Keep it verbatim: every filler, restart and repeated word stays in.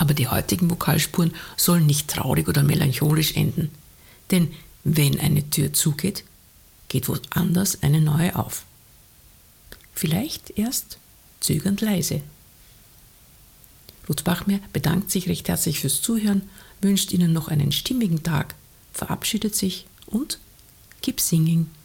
Aber die heutigen Vokalspuren sollen nicht traurig oder melancholisch enden. Denn wenn eine Tür zugeht, geht woanders eine neue auf. Vielleicht erst zögernd leise. Ruth Bachmer bedankt sich recht herzlich fürs Zuhören, wünscht Ihnen noch einen stimmigen Tag, verabschiedet sich und keep singing.